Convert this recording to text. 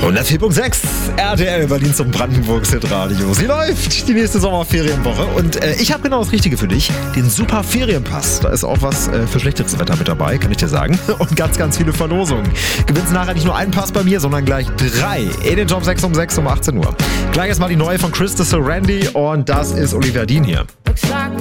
104.6 RTL Berlin zum Brandenburgs Hitradio. Sie läuft die nächste Sommerferienwoche und ich habe genau das Richtige für dich. Den super Ferienpass. Da ist auch was für schlechteres Wetter mit dabei, kann ich dir sagen. Und ganz, ganz viele Verlosungen. Gewinnst nachher nicht nur einen Pass bei mir, sondern gleich 3 in den Job 6 um 6 um 18 Uhr. Gleich erstmal die neue von Crystal Randy und das ist Olivia Dean hier.